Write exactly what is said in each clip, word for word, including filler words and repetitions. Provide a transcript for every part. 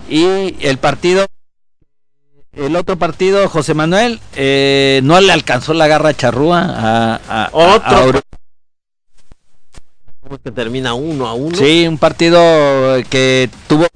Y el partido, el otro partido, José Manuel, eh, no le alcanzó la garra charrúa a, a, otro. a, a ¿Cómo es que termina uno a uno? Sí, un partido que tuvo.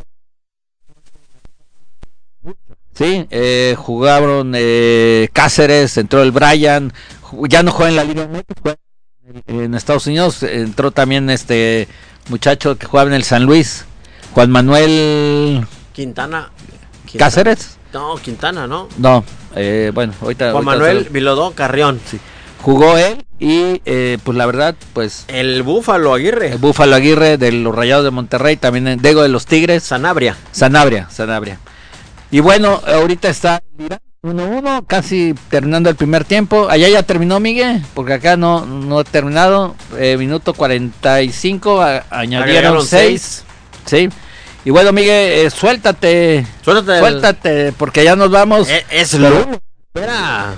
Sí, eh, jugaron eh, Cáceres, entró el Brian, ya no juega en la Liga M X, juega en Estados Unidos, entró también este muchacho que jugaba en el San Luis, Juan Manuel Quintana, Quintana. Cáceres. No, Quintana, ¿no? No, eh, bueno, ahorita. Juan ahorita Manuel se... Vilodó Carrión. Sí. Jugó él y eh, pues la verdad, pues... El Búfalo Aguirre. El Búfalo Aguirre de los Rayados de Monterrey, también el Dego de los Tigres. Sanabria. Sanabria, Sanabria. Y bueno, ahorita está uno uno, casi terminando el primer tiempo. Allá ya terminó, Miguel, porque acá no, no ha terminado. Eh, minuto cuarenta y cinco, a, añadieron seis. Sí. Y bueno, Miguel, eh, suéltate. Suéltate. Suéltate, el... porque ya nos vamos. Es, es lo... Espera.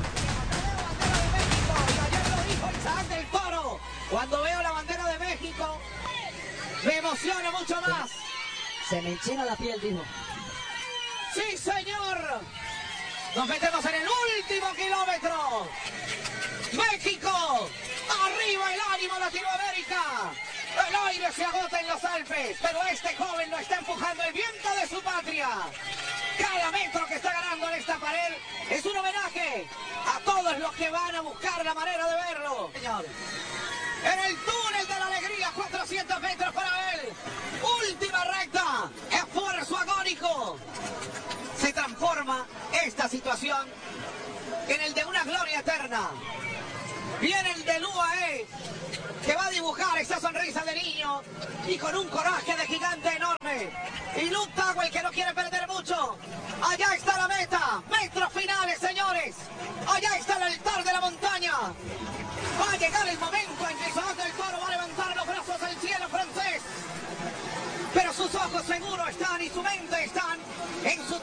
Cuando veo la bandera de México, me emociona mucho más. Se me enchina la piel, dijo. ¡Sí, señor! Nos metemos en el último kilómetro. ¡México! ¡Arriba el ánimo, Latinoamérica! El aire se agota en los Alpes, pero este joven lo está empujando el viento de su patria. Cada metro que está ganando en esta pared es un homenaje a todos los que van a buscar la manera de verlo. Señor. En el túnel de la alegría, cuatrocientos metros para él. Última recta, esfuerzo agónico. Se transforma esta situación en el de una gloria eterna. Viene el del U A E, que va a dibujar esa sonrisa de niño y con un coraje de gigante enorme. Y Luke Tagwell, que no quiere perder mucho. Allá está la meta, metros finales, señores. Allá está el altar de la montaña. Va a llegar el momento en que Isaac del Toro va a levantar los brazos al cielo francés. Pero sus ojos seguro están y su mente están en su